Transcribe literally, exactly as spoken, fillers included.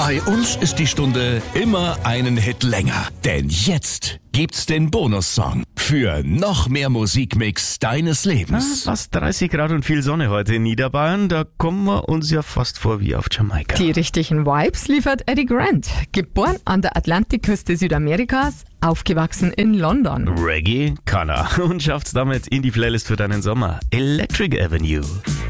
Bei uns ist die Stunde immer einen Hit länger. Denn jetzt gibt's den Bonussong für noch mehr Musikmix deines Lebens. Ah, fast dreißig Grad und viel Sonne heute in Niederbayern. Da kommen wir uns ja fast vor wie auf Jamaika. Die richtigen Vibes liefert Eddie Grant. Geboren an der Atlantikküste Südamerikas, aufgewachsen in London. Reggae kann er und schafft's damit in die Playlist für deinen Sommer. Electric Avenue.